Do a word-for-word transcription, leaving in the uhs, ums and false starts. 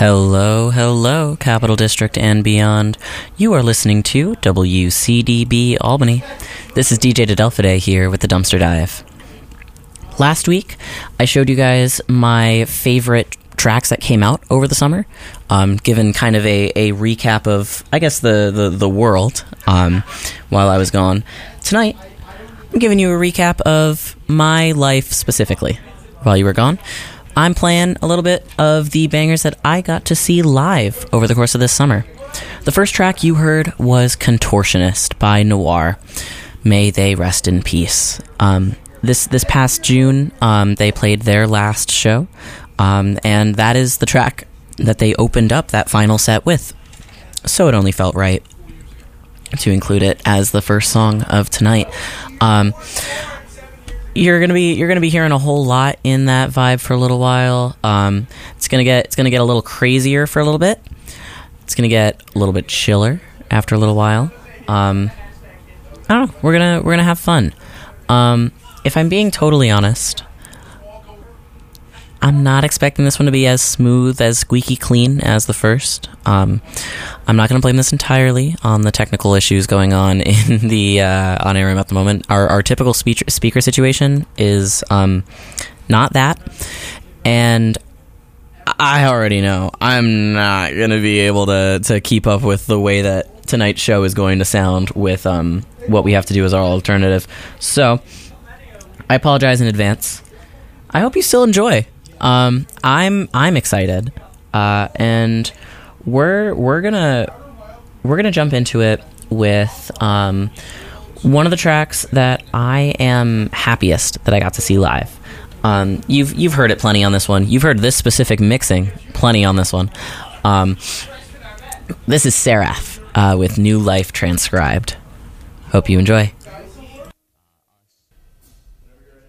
Hello, hello, Capital District and beyond. You are listening to W C D B Albany. This is D J Dedelfide here with the Dumpster Dive. Last week, I showed you guys my favorite tracks that came out over the summer, um, given kind of a, a recap of, I guess, the, the, the world um, while I was gone. Tonight, I'm giving you a recap of my life specifically while you were gone. I'm playing a little bit of the bangers that I got to see live over the course of this summer. The first track you heard was Contortionist by Noir. May they rest in peace. Um, this this past June, um, they played their last show, um, and that is the track that they opened up that final set with. So it only felt right to include it as the first song of tonight. Um... You're gonna be you're gonna be hearing a whole lot in that vibe for a little while. Um, it's gonna get it's gonna get a little crazier for a little bit. It's gonna get a little bit chiller after a little while. Um, I don't know. We're gonna we're gonna have fun. Um, if I'm being totally honest, I'm not expecting this one to be as smooth, as squeaky clean as the first. Um, I'm not going to blame this entirely on the technical issues going on in the uh, on-air room at the moment. Our, our typical speech, speaker situation is um, not that, and I already know I'm not going to be able to, to keep up with the way that tonight's show is going to sound with um, what we have to do as our alternative. So, I apologize in advance. I hope you still enjoy. Um, I'm I'm excited, uh, and we're we're gonna we're gonna jump into it with um, one of the tracks that I am happiest that I got to see live. Um, you've you've heard it plenty on this one. You've heard this specific mixing plenty on this one. Um, this is Seraph uh, with New Life Transcribed. Hope you enjoy.